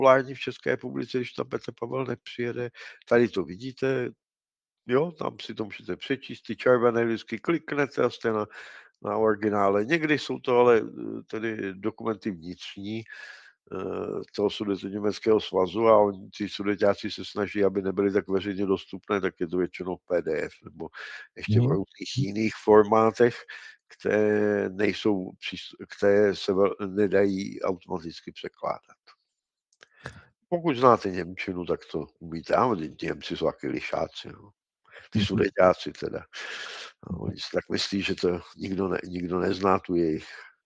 populární v České republice, když tam Petr Pavel nepřijede. Tady to vidíte, jo, tam si to můžete přečíst, ty červené vždycky kliknete a jste na originále. Někdy jsou to ale tedy dokumenty vnitřní toho Sudetoněmeckého svazu a oni, ti Sudeťáci se snaží, aby nebyly tak veřejně dostupné, tak je to většinou PDF nebo ještě v různých jiných formátech, které které se nedají automaticky překládat. Pokud znáte němčinu, tak to umíte. A Němci jsou taky lišáci. No. Ty Sudeťáci teda. No, oni si tak myslí, že to nikdo nezná tu jejich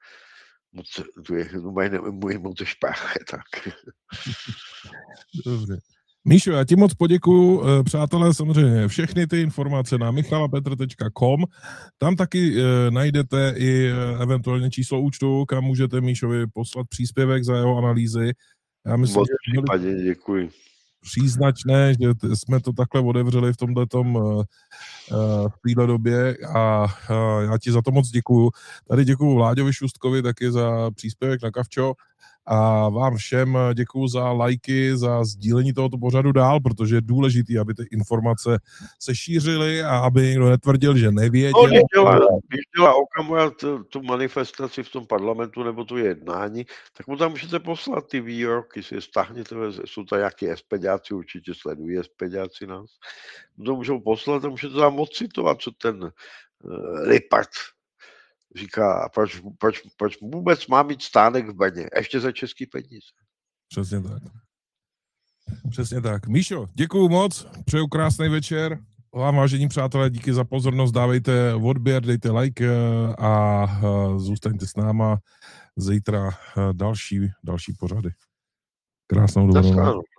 meine Muttersprache, tak. Dobře. Míšo, já ti moc poděkuju, přátelé, samozřejmě všechny ty informace na michalapetr.com, tam taky najdete i eventuálně číslo účtu, kam můžete Míšovi poslat příspěvek za jeho analýzy. Já myslím, moc případně děkuji. Příznačné, že jsme to takhle otevřeli v tomhletom v této době a já ti za to moc děkuju. Tady děkuju Vláďovi Šustkovi taky za příspěvek na Kavčo a vám všem děkuju za lajky, za sdílení tohoto pořadu dál, protože je důležitý, aby ty informace se šířily a aby někdo netvrdil, že nevěděl. Když dělá Okamura tu manifestaci v tom parlamentu nebo tu jednání, tak mu tam můžete poslat ty výroky, si je stáhněte, jsou to nějaký SPDáci, určitě sledují SPDáci nás. To můžou poslat a můžete tam odcitovat, co ten Lippert říká, proč vůbec má mít stánek v Brně, ještě za český peníze. Přesně tak. Přesně tak. Míšo, děkuju moc, přeju krásný večer. Vám, vážení přátelé, díky za pozornost, dávejte odběr, dejte like a zůstaňte s náma. Zítra další pořady. Krásnou dobrou.